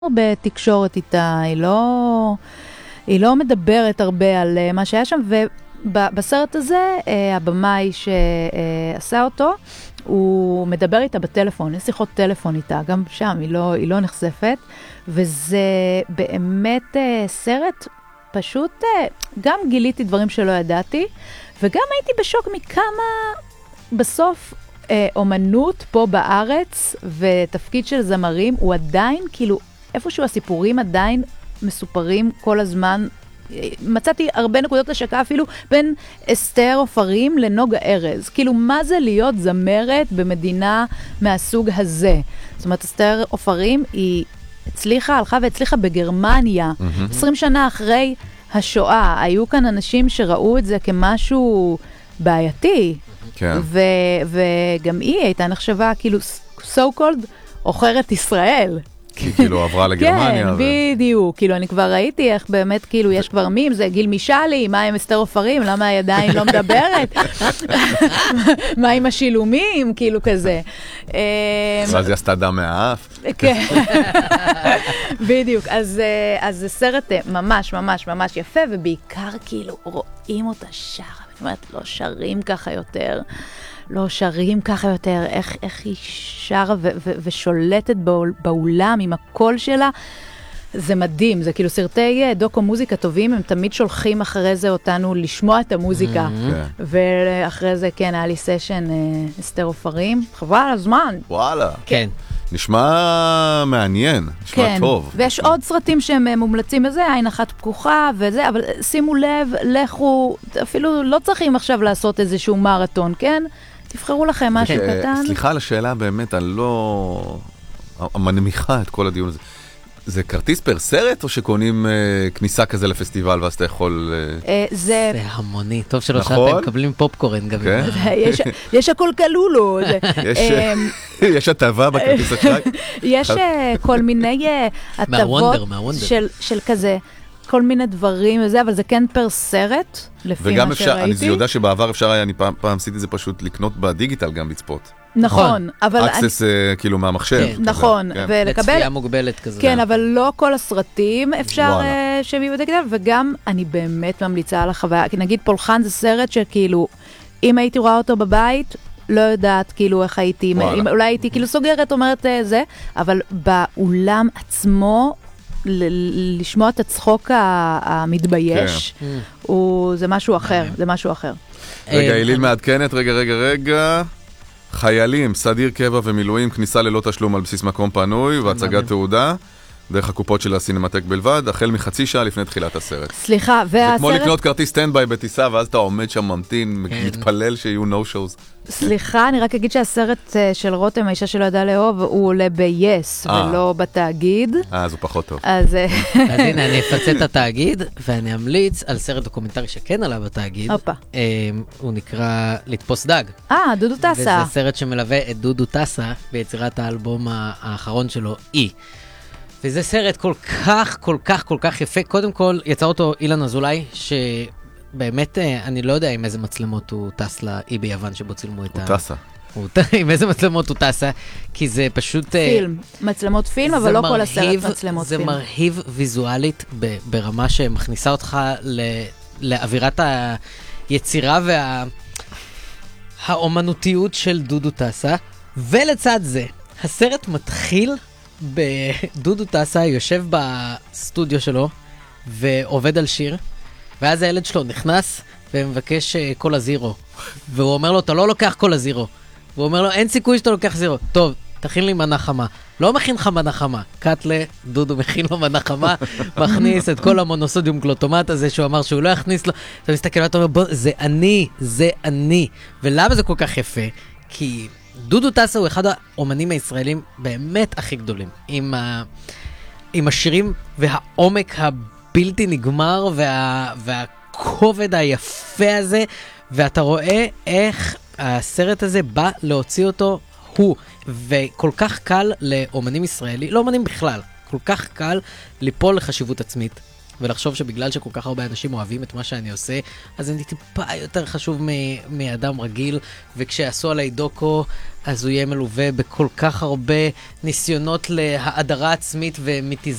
בתקשורת איתה, היא לא מדברת הרבה על מה שהיה שם, ובסרט הזה, הבמאי שעשה אותו, הוא מדבר איתה בטלפון, יש שיחות טלפון איתה, גם שם היא לא נחשפת, וזה באמת סרט פשוט, גם גיליתי דברים שלא ידעתי, וגם הייתי בשוק מכמה בסוף אומנות פה בארץ, ותפקיד של זמרים, הוא עדיין כאילו, איפשהו הסיפורים עדיין מסופרים כל הזמן. מצאתי הרבה נקודות השקה אפילו בין אסתר עופרים לנוגה ארז. כאילו, מה זה להיות זמרת במדינה מהסוג הזה? זאת אומרת, אסתר עופרים היא הלכה והצליחה בגרמניה. 20 שנה אחרי השואה, היו כאן אנשים שראו את זה כמשהו בעייתי. כן. וגם היא הייתה נחשבה כאילו so called עוכרת ישראל. כי כאילו עברה לגרמניה. כן, בדיוק. כאילו אני כבר ראיתי איך באמת כאילו יש כבר מים, זה גיל מישלי, מה עם אסתר עופרים, למה היא עדיין לא מדברת? מה עם השילומים, כאילו כזה. אז היא עשתה דם מהאף. כן. בדיוק. אז זה סרט ממש ממש ממש יפה, ובעיקר כאילו רואים אותה שרה. זאת אומרת, לא שרים ככה יותר. לא שרים ככה יותר, איך היא שרה ושולטת באולם עם הקול שלה. זה מדהים, זה כאילו סרטי דוקו מוזיקה טובים, הם תמיד שולחים אחרי זה אותנו לשמוע את המוזיקה. ואחרי זה, כן, היה לי סשן אסתר עופרים. חבל על הזמן. וואלה. כן. נשמע מעניין, נשמע טוב. ויש עוד סרטים שהם מומלצים בזה, עין אחת פקוחה וזה, אבל שימו לב, לכו, אפילו לא צריכים עכשיו לעשות איזשהו מרתון, כן? תבחרו לכם משהו קטן. סליחה על השאלה באמת, אני לא מנמיכה את כל הדיון הזה. זה כרטיס פר סרט, או שקונים כניסה כזה לפסטיבל, ואז אתה יכול... זה המוני. טוב שלא שאתם מקבלים פופקורן גם. יש הכל כלולו. יש הטבה בכרטיס אשראי? יש כל מיני הטבות של כזה, כל מיני דברים וזה, אבל זה כן פר סרט, לפי מה שראיתי. אני יודע שבעבר אפשר היה, אני פעם עשיתי זה פשוט לקנות בדיגיטל גם לצפות. נכון, אבל... אקסס כאילו מהמחשב. נכון, ולקבל... לצפייה מוגבלת כזה. כן, אבל לא כל הסרטים אפשר שהם יהיו בדיגיטל, וגם אני באמת ממליצה על החוויה, כי נגיד פולחן זה סרט שכאילו, אם הייתי רואה אותו בבית, לא יודעת כאילו איך הייתי, אולי הייתי כאילו סוגרת, אומרת זה, אבל באולם עצמו, לשמוע את הצחוק המתבייש, זה משהו אחר, זה משהו אחר. רגע, איליל מעדכנת, רגע. חיילים, סדיר קבע ומילואים, כניסה ללא תשלום על בסיס מקום פנוי והצגת תעודה, דרך הקופות של הסינמטק בלבד, החל מחצי שעה לפני תחילת הסרט. סליחה, זה כמו לקנות כרטיס סטנדביי בטיסה, ואז אתה עומד שם ממתין, מתפלל שיהיו no shows. סליחה, אני רק אגיד שהסרט של רותם, האישה שלא ידעה לאהוב, הוא עולה ב-yes ולא בתאגיד. אז הוא פחות טוב. אז הנה, אני אפצה את התאגיד, ואני אמליץ על סרט דוקומנטרי שכן עלה בתאגיד. הוא נקרא לתפוס דג. דודו טסה. וזה סרט שמלווה את דודו טסה ביצירת האלבום האחרון שלו, אי. וזה סרט כל כך יפה. קודם כל, יצא אותו אילן אזולאי, שבאמת, אני לא יודע עם איזה מצלמות הוא טס לאי ביוון שבו צילמו את הוא טסה. עם איזה מצלמות הוא טסה, כי זה פשוט... פילם, מצלמות פילם, אבל לא כל הסרט מצלמות פילם. זה מרהיב ויזואלית ברמה שמכניסה אותך לאווירת היצירה והאומנותיות של דודו טסה, ולצד זה, הסרט מתחיל בדודו טסה יושב בסטודיו שלו ועובד על שיר, ואז הילד שלו נכנס ומבקש קולה זירו, והוא אומר לו, אתה לא לוקח קולה זירו. והוא אומר לו, אין סיכוי שאתה לוקח זירו. טוב, תכין לי מנה חמה. לא מכין לך מנה חמה. קטלה, דודו מכין לו מנה חמה, מכניס את כל המונוסודיום גלוטומט הזה שהוא אמר שהוא לא יכניס לו. אתה מסתכל ואתה אומר, בוא, זה אני. ולמה זה כל כך יפה? כי דודו טסה הוא אחד האומנים הישראלים באמת הכי גדולים. עם השירים והעומק הבלתי נגמר והכובד היפה הזה, ואתה רואה איך הסרט הזה בא להוציא אותו הוא, וכל כך קל לאומנים ישראלים, לא אומנים בכלל, כל כך קל ליפול לחשיבות עצמית ולחשוב שבגלל שכל כך הרבה אנשים אוהבים את מה שאני עושה, אז אני טיפה יותר חשוב מאדם רגיל, וכשעשו עליי דוקו, אז הוא יהיה מלווה בכל כך הרבה ניסיונות להאדרה עצמית ומיתיז